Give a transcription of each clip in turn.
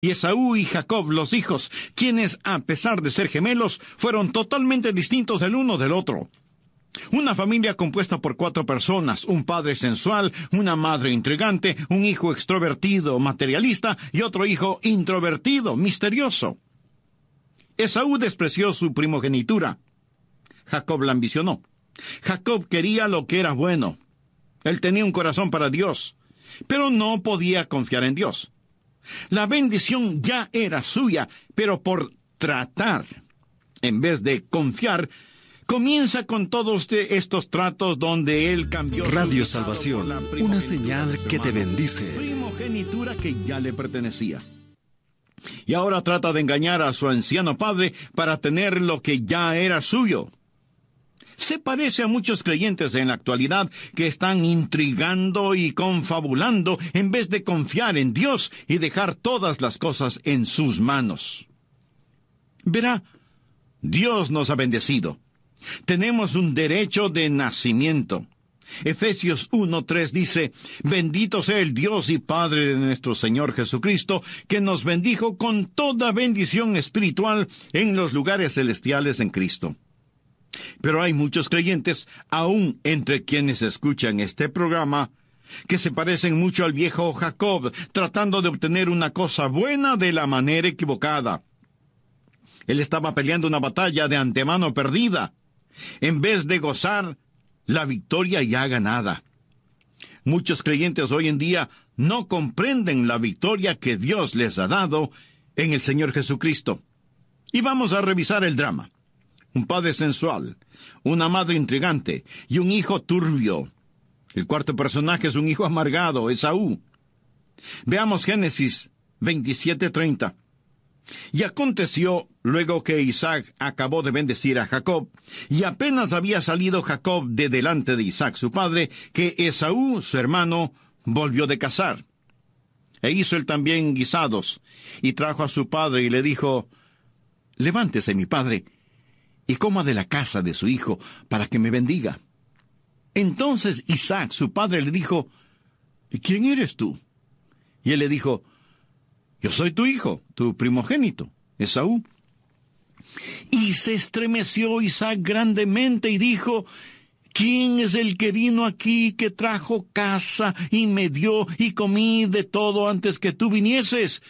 y Esaú y Jacob, los hijos, quienes, a pesar de ser gemelos, fueron totalmente distintos el uno del otro. Una familia compuesta por 4 personas, un padre sensual, una madre intrigante, un hijo extrovertido, materialista, y otro hijo introvertido, misterioso. Esaú despreció su primogenitura. Jacob la ambicionó. Jacob quería lo que era bueno. Él tenía un corazón para Dios, pero no podía confiar en Dios. La bendición ya era suya, pero por tratar, en vez de confiar, comienza con todos estos tratos donde él cambió Radio Salvación, una señal que te bendice. Primogenitura que ya le pertenecía. Y ahora trata de engañar a su anciano padre para tener lo que ya era suyo. Se parece a muchos creyentes en la actualidad que están intrigando y confabulando en vez de confiar en Dios y dejar todas las cosas en sus manos. Verá, Dios nos ha bendecido. Tenemos un derecho de nacimiento. Efesios 1:3 dice: Bendito sea el Dios y Padre de nuestro Señor Jesucristo, que nos bendijo con toda bendición espiritual en los lugares celestiales en Cristo. Pero hay muchos creyentes, aún entre quienes escuchan este programa, que se parecen mucho al viejo Jacob, tratando de obtener una cosa buena de la manera equivocada. Él estaba peleando una batalla de antemano perdida, en vez de gozar la victoria ya ganada. Muchos creyentes hoy en día no comprenden la victoria que Dios les ha dado en el Señor Jesucristo. Y vamos a revisar el drama. Un padre sensual, una madre intrigante y un hijo turbio. El cuarto personaje es un hijo amargado, Esaú. Veamos Génesis 27:30. Y aconteció, luego que Isaac acabó de bendecir a Jacob, y apenas había salido Jacob de delante de Isaac su padre, que Esaú, su hermano, volvió de cazar. E hizo él también guisados, y trajo a su padre y le dijo: Levántese, mi padre, y coma de la casa de su hijo, para que me bendiga. Entonces Isaac, su padre, le dijo: ¿Quién eres tú? Y él le dijo: Yo soy tu hijo, tu primogénito, Esaú. Y se estremeció Isaac grandemente y dijo: ¿Quién es el que vino aquí, que trajo casa y me dio y comí de todo antes que tú vinieses?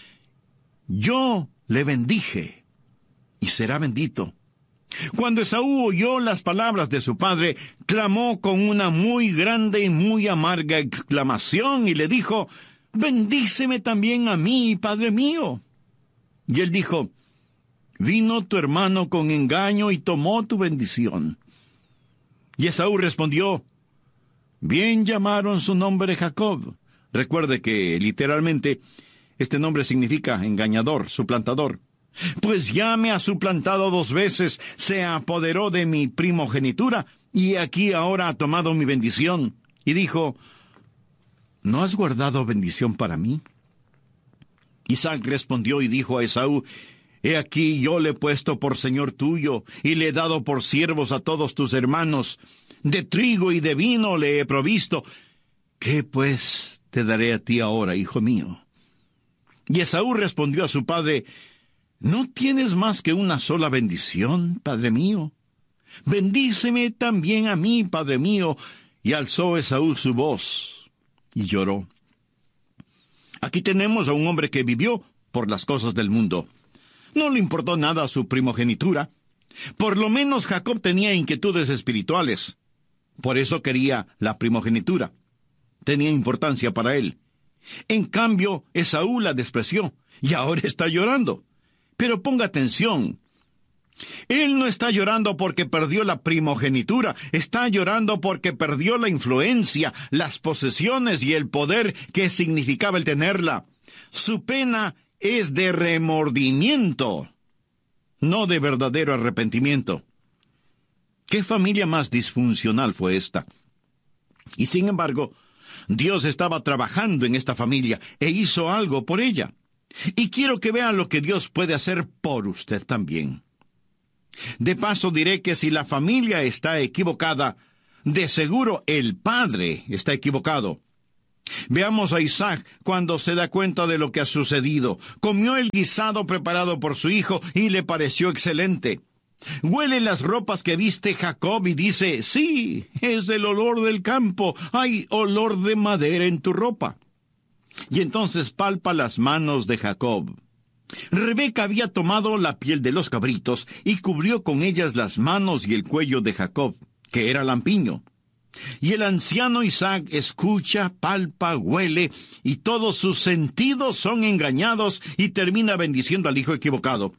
Yo le bendije y será bendito. Cuando Esaú oyó las palabras de su padre, clamó con una muy grande y muy amarga exclamación y le dijo: Bendíceme también a mí, padre mío. Y él dijo: Vino tu hermano con engaño y tomó tu bendición. Y Esaú respondió: Bien llamaron su nombre Jacob. Recuerde que, literalmente, este nombre significa engañador, suplantador. Pues ya me ha suplantado 2 veces, se apoderó de mi primogenitura, y aquí ahora ha tomado mi bendición. Y dijo: ¿No has guardado bendición para mí? Isaac respondió y dijo a Esaú: He aquí yo le he puesto por señor tuyo, y le he dado por siervos a todos tus hermanos. De trigo y de vino le he provisto. ¿Qué pues te daré a ti ahora, hijo mío? Y Esaú respondió a su padre: ¿No tienes más que una sola bendición, padre mío? Bendíceme también a mí, padre mío. Y alzó Esaú su voz y lloró. Aquí tenemos a un hombre que vivió por las cosas del mundo. No le importó nada su primogenitura. Por lo menos Jacob tenía inquietudes espirituales. Por eso quería la primogenitura. Tenía importancia para él. En cambio, Esaú la despreció y ahora está llorando. Pero ponga atención. Él no está llorando porque perdió la primogenitura. Está llorando porque perdió la influencia, las posesiones y el poder que significaba el tenerla. Su pena es de remordimiento, no de verdadero arrepentimiento. ¿Qué familia más disfuncional fue esta? Y sin embargo, Dios estaba trabajando en esta familia e hizo algo por ella. Y quiero que vean lo que Dios puede hacer por usted también. De paso diré que si la familia está equivocada, de seguro el padre está equivocado. Veamos a Isaac cuando se da cuenta de lo que ha sucedido. Comió el guisado preparado por su hijo y le pareció excelente. Huele las ropas que viste Jacob y dice, sí, es el olor del campo, hay olor de madera en tu ropa. Y entonces palpa las manos de Jacob. Rebeca había tomado la piel de los cabritos y cubrió con ellas las manos y el cuello de Jacob, que era lampiño. Y el anciano Isaac escucha, palpa, huele, y todos sus sentidos son engañados y termina bendiciendo al hijo equivocado.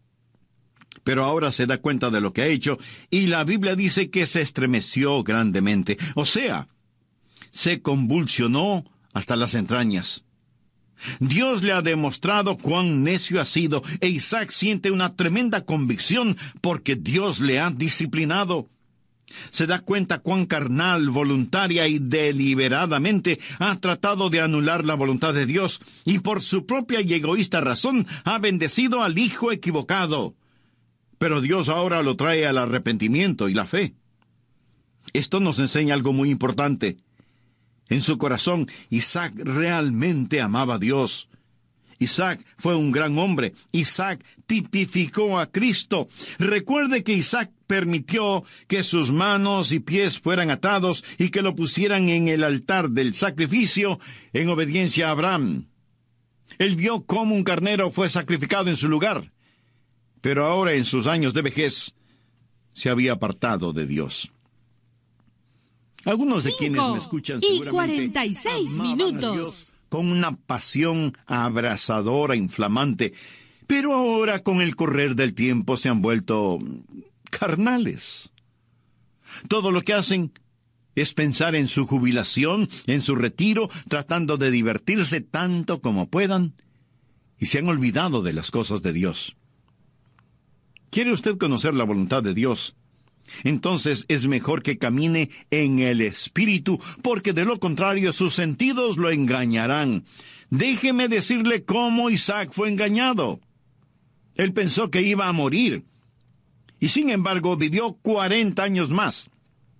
Pero ahora se da cuenta de lo que ha hecho, y la Biblia dice que se estremeció grandemente. O sea, se convulsionó hasta las entrañas. Dios le ha demostrado cuán necio ha sido, e Isaac siente una tremenda convicción porque Dios le ha disciplinado. Se da cuenta cuán carnal, voluntaria y deliberadamente ha tratado de anular la voluntad de Dios, y por su propia y egoísta razón ha bendecido al hijo equivocado. Pero Dios ahora lo trae al arrepentimiento y la fe. Esto nos enseña algo muy importante. En su corazón, Isaac realmente amaba a Dios. Isaac fue un gran hombre. Isaac tipificó a Cristo. Recuerde que Isaac permitió que sus manos y pies fueran atados y que lo pusieran en el altar del sacrificio en obediencia a Abraham. Él vio cómo un carnero fue sacrificado en su lugar. Pero ahora, en sus años de vejez, se había apartado de Dios. Algunos de quienes me escuchan seguramente 46 minutos. Con una pasión abrasadora, inflamante, pero ahora con el correr del tiempo se han vuelto carnales. Todo lo que hacen es pensar en su jubilación, en su retiro, tratando de divertirse tanto como puedan, y se han olvidado de las cosas de Dios. ¿Quiere usted conocer la voluntad de Dios? Entonces es mejor que camine en el Espíritu, porque de lo contrario sus sentidos lo engañarán. Déjeme decirle cómo Isaac fue engañado. Él pensó que iba a morir, y sin embargo vivió 40 años más.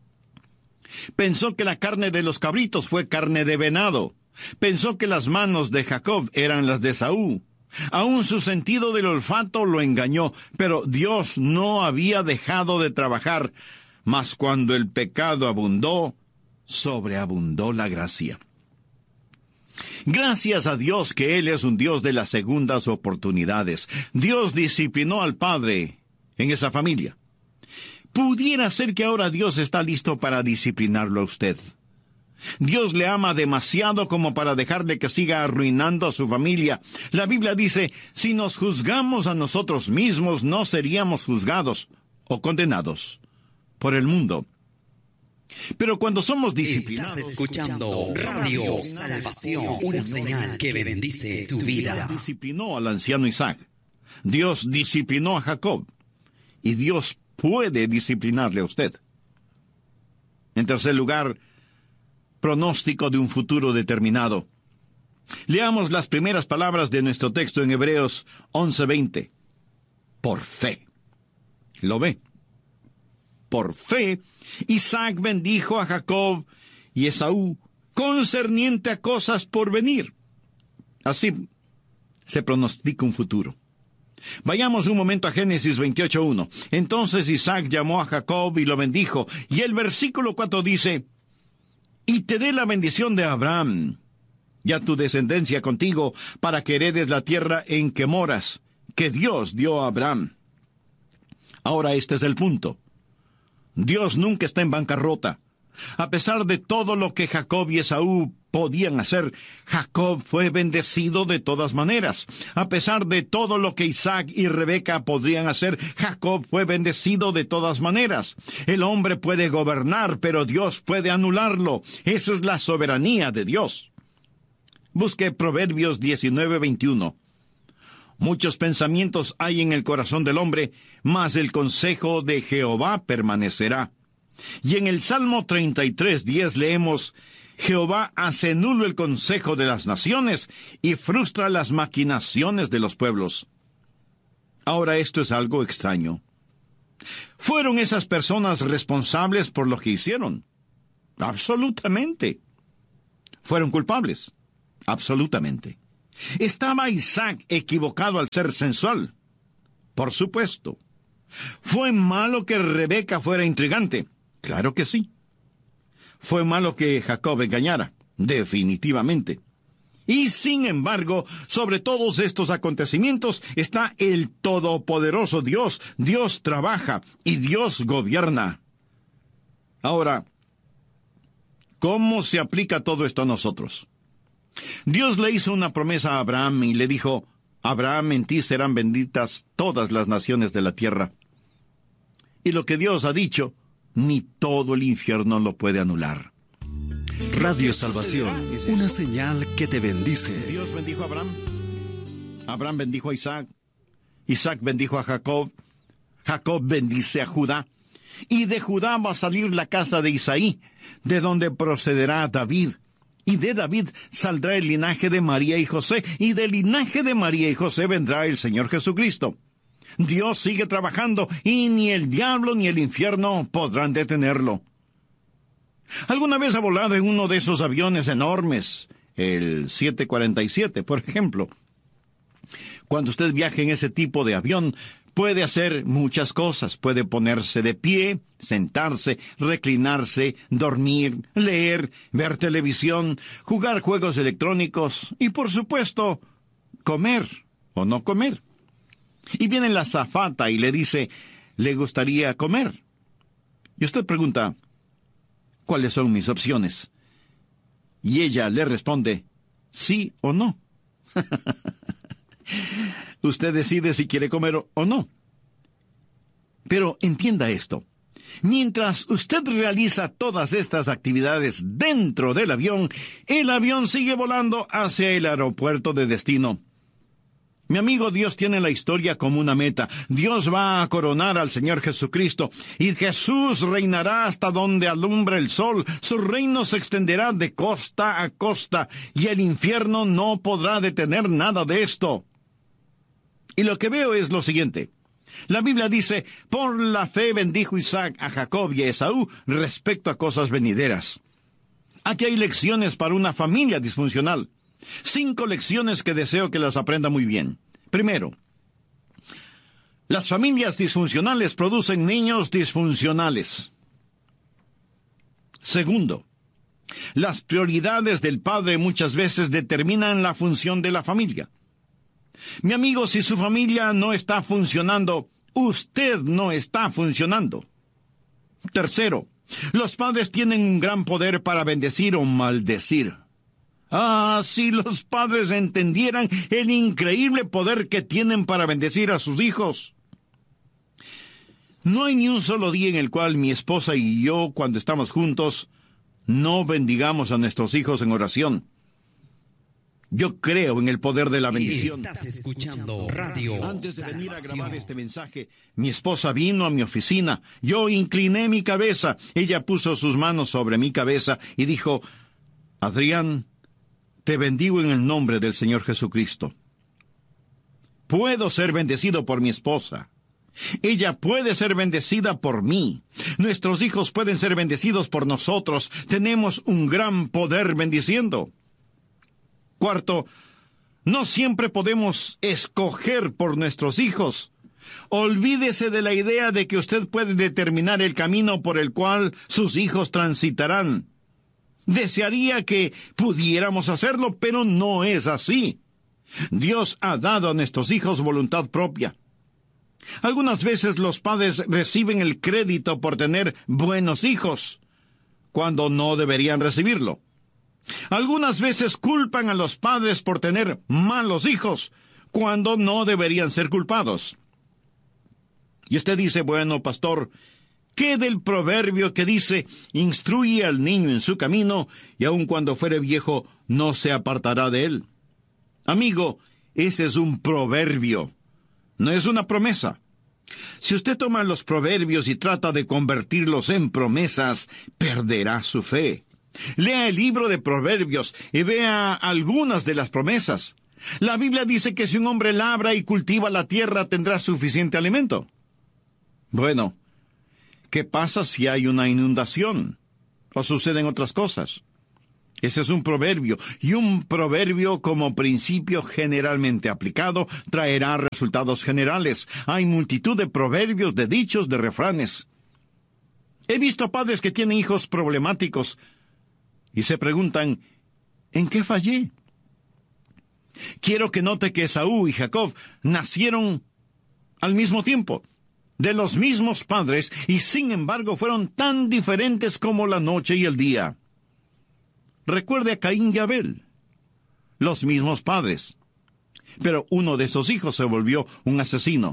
Pensó que la carne de los cabritos fue carne de venado. Pensó que las manos de Jacob eran las de Esaú. Aún su sentido del olfato lo engañó, pero Dios no había dejado de trabajar, mas cuando el pecado abundó, sobreabundó la gracia. Gracias a Dios que Él es un Dios de las segundas oportunidades. Dios disciplinó al padre en esa familia. Pudiera ser que ahora Dios está listo para disciplinarlo a usted. Dios le ama demasiado como para dejarle que siga arruinando a su familia. La Biblia dice, si nos juzgamos a nosotros mismos, no seríamos juzgados o condenados por el mundo. Pero cuando somos disciplinados... Estás escuchando Radio Salvación, una señal que bendice tu vida. Dios disciplinó al anciano Isaac. Dios disciplinó a Jacob. Y Dios puede disciplinarle a usted. En tercer lugar, pronóstico de un futuro determinado. Leamos las primeras palabras de nuestro texto en Hebreos 11:20. Por fe. ¿Lo ve? Por fe, Isaac bendijo a Jacob y Esaú concerniente a cosas por venir. Así se pronostica un futuro. Vayamos un momento a Génesis 28:1. Entonces Isaac llamó a Jacob y lo bendijo. Y el versículo 4 dice, y te dé la bendición de Abraham, y a tu descendencia contigo, para que heredes la tierra en que moras, que Dios dio a Abraham. Ahora este es el punto. Dios nunca está en bancarrota. A pesar de todo lo que Jacob y Esaú podían hacer, Jacob fue bendecido de todas maneras. A pesar de todo lo que Isaac y Rebeca podrían hacer, Jacob fue bendecido de todas maneras. El hombre puede gobernar, pero Dios puede anularlo. Esa es la soberanía de Dios. Busque Proverbios 19:21. Muchos pensamientos hay en el corazón del hombre, mas el consejo de Jehová permanecerá. Y en el Salmo 33:10 leemos, Jehová hace nulo el consejo de las naciones y frustra las maquinaciones de los pueblos. Ahora esto es algo extraño. ¿Fueron esas personas responsables por lo que hicieron? Absolutamente. fueron culpables. Absolutamente. ¿Estaba Isaac equivocado al ser sensual? Por supuesto. ¿Fue malo que Rebeca fuera intrigante? Claro que sí. ¿Fue malo que Jacob engañara? Definitivamente. Y sin embargo, sobre todos estos acontecimientos está el todopoderoso Dios. Dios trabaja y Dios gobierna. Ahora, ¿cómo se aplica todo esto a nosotros? Dios le hizo una promesa a Abraham y le dijo: Abraham, en ti serán benditas todas las naciones de la tierra. Y lo que Dios ha dicho, ni todo el infierno lo puede anular. Radio Salvación, una señal que te bendice. Dios bendijo a Abraham. Abraham bendijo a Isaac. Isaac bendijo a Jacob. Jacob bendice a Judá. Y de Judá va a salir la casa de Isaí, de donde procederá David. Y de David saldrá el linaje de María y José. Y del linaje de María y José vendrá el Señor Jesucristo. Dios sigue trabajando y ni el diablo ni el infierno podrán detenerlo. ¿Alguna vez ha volado en uno de esos aviones enormes? El 747, por ejemplo. Cuando usted viaja en ese tipo de avión, puede hacer muchas cosas. Puede ponerse de pie, sentarse, reclinarse, dormir, leer, ver televisión, jugar juegos electrónicos y, por supuesto, comer o no comer. Y viene la azafata y le dice: ¿le gustaría comer? Y usted pregunta: ¿cuáles son mis opciones? Y ella le responde: sí o no. Usted decide si quiere comer o no. Pero entienda esto. Mientras usted realiza todas estas actividades dentro del avión, el avión sigue volando hacia el aeropuerto de destino. Mi amigo, Dios tiene la historia como una meta. Dios va a coronar al Señor Jesucristo, y Jesús reinará hasta donde alumbra el sol. Su reino se extenderá de costa a costa, y el infierno no podrá detener nada de esto. Y lo que veo es lo siguiente. La Biblia dice: por la fe bendijo Isaac a Jacob y a Esaú respecto a cosas venideras. Aquí hay lecciones para una familia disfuncional. 5 lecciones que deseo que las aprenda muy bien. Primero, las familias disfuncionales producen niños disfuncionales. Segundo, las prioridades del padre muchas veces determinan la función de la familia. Mi amigo, si su familia no está funcionando, usted no está funcionando. Tercero, los padres tienen un gran poder para bendecir o maldecir. Ah, si los padres entendieran el increíble poder que tienen para bendecir a sus hijos. No hay ni un solo día en el cual mi esposa y yo, cuando estamos juntos, no bendigamos a nuestros hijos en oración. Yo creo en el poder de la bendición. Estás escuchando Radio Antes de venir a Salvación. grabar este mensaje, mi esposa vino a mi oficina. Yo incliné mi cabeza. Ella puso sus manos sobre mi cabeza y dijo: Adrián, te bendigo en el nombre del Señor Jesucristo. Puedo ser bendecido por mi esposa. Ella puede ser bendecida por mí. Nuestros hijos pueden ser bendecidos por nosotros. Tenemos un gran poder bendiciendo. Cuarto, no siempre podemos escoger por nuestros hijos. Olvídese de la idea de que usted puede determinar el camino por el cual sus hijos transitarán. Desearía que pudiéramos hacerlo, pero no es así. Dios ha dado a nuestros hijos voluntad propia. Algunas veces los padres reciben el crédito por tener buenos hijos, cuando no deberían recibirlo. Algunas veces culpan a los padres por tener malos hijos, cuando no deberían ser culpados. Y usted dice: bueno, pastor, ¿qué del proverbio que dice: instruye al niño en su camino, y aun cuando fuere viejo, no se apartará de él? Amigo, ese es un proverbio, no es una promesa. Si usted toma los proverbios y trata de convertirlos en promesas, perderá su fe. Lea el libro de Proverbios y vea algunas de las promesas. La Biblia dice que si un hombre labra y cultiva la tierra, tendrá suficiente alimento. Bueno, ¿qué pasa si hay una inundación? ¿O suceden otras cosas? Ese es un proverbio, y un proverbio como principio generalmente aplicado traerá resultados generales. Hay multitud de proverbios, de dichos, de refranes. He visto padres que tienen hijos problemáticos y se preguntan, ¿en qué fallé? Quiero que note que Esaú y Jacob nacieron al mismo tiempo, de los mismos padres, y sin embargo fueron tan diferentes como la noche y el día. Recuerde a Caín y Abel, los mismos padres, pero uno de esos hijos se volvió un asesino.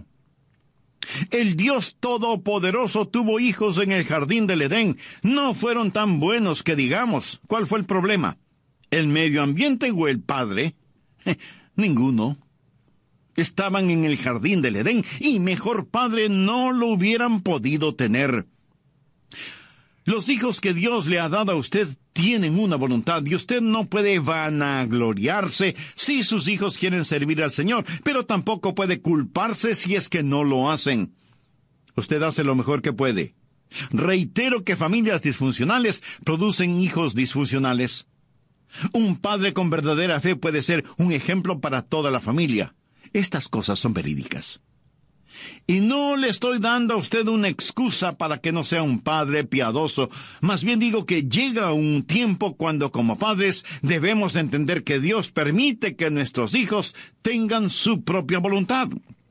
El Dios Todopoderoso tuvo hijos en el jardín del Edén. No fueron tan buenos que digamos. ¿Cuál fue el problema? ¿El medio ambiente o el padre? Ninguno. Estaban en el jardín del Edén y mejor padre no lo hubieran podido tener. Los hijos que Dios le ha dado a usted tienen una voluntad y usted no puede vanagloriarse si sus hijos quieren servir al Señor, pero tampoco puede culparse si es que no lo hacen. Usted hace lo mejor que puede. Reitero que familias disfuncionales producen hijos disfuncionales. Un padre con verdadera fe puede ser un ejemplo para toda la familia. Estas cosas son verídicas. Y no le estoy dando a usted una excusa para que no sea un padre piadoso. Más bien digo que llega un tiempo cuando como padres debemos entender que Dios permite que nuestros hijos tengan su propia voluntad.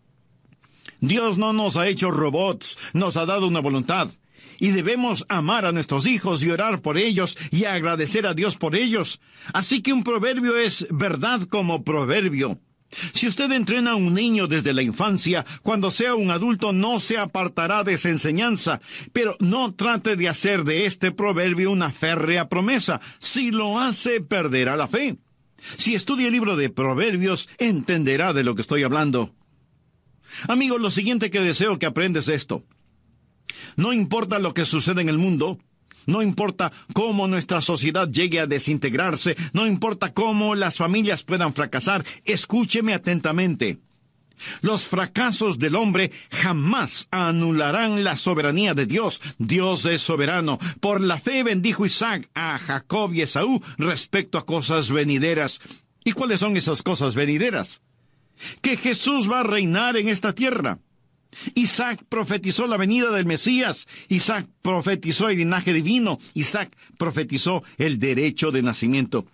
Dios no nos ha hecho robots, nos ha dado una voluntad. Y debemos amar a nuestros hijos y orar por ellos y agradecer a Dios por ellos. Así que un proverbio es verdad como proverbio. Si usted entrena a un niño desde la infancia, cuando sea un adulto no se apartará de esa enseñanza, pero no trate de hacer de este proverbio una férrea promesa. Si lo hace, perderá la fe. Si estudia el libro de Proverbios, entenderá de lo que estoy hablando. Amigo, lo siguiente que deseo que aprendas es esto. No importa lo que sucede en el mundo, no importa cómo nuestra sociedad llegue a desintegrarse, no importa cómo las familias puedan fracasar, escúcheme atentamente. Los fracasos del hombre jamás anularán la soberanía de Dios. Dios es soberano. Por la fe bendijo Isaac a Jacob y Esaú respecto a cosas venideras. ¿Y cuáles son esas cosas venideras? Que Jesús va a reinar en esta tierra. Isaac profetizó la venida del Mesías. Isaac profetizó el linaje divino. Isaac profetizó el derecho de nacimiento.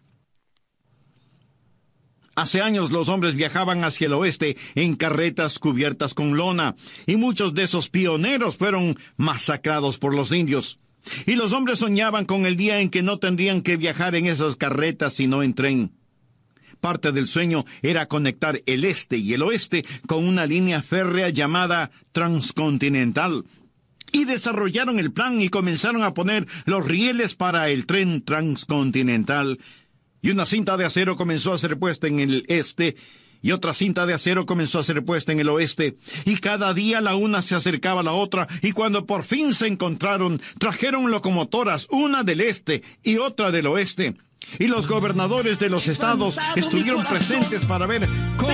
Hace años los hombres viajaban hacia el oeste en carretas cubiertas con lona, y muchos de esos pioneros fueron masacrados por los indios. Y los hombres soñaban con el día en que no tendrían que viajar en esas carretas sino en tren. Parte del sueño era conectar el este y el oeste con una línea férrea llamada transcontinental. Y desarrollaron el plan y comenzaron a poner los rieles para el tren transcontinental. Y una cinta de acero comenzó a ser puesta en el este, y otra cinta de acero comenzó a ser puesta en el oeste. Y cada día la una se acercaba a la otra, y cuando por fin se encontraron, trajeron locomotoras, una del este y otra del oeste. Y los gobernadores de los estados estuvieron presentes para ver cómo